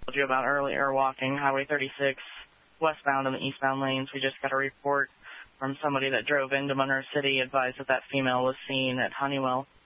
told you about earlier, walking Highway 36 westbound in the eastbound lanes. We just got a report from somebody that drove into Monroe City, advised that that female was seen at Honeywell